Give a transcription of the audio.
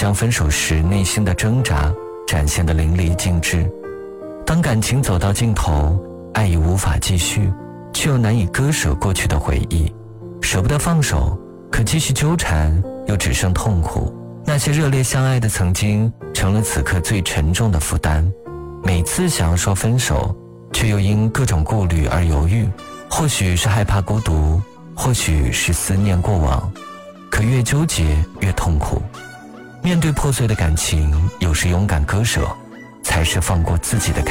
将分手时内心的挣扎展现得淋漓尽致。当感情走到尽头，爱已无法继续，却又难以割舍过去的回忆，舍不得放手，可继续纠缠又只剩痛苦。那些热烈相爱的曾经，成了此刻最沉重的负担。每次想要说分手，却又因各种顾虑而犹豫，或许是害怕孤独，或许是思念过往，可越纠结越痛苦。面对破碎的感情，有时勇敢割舍，才是放过自己的开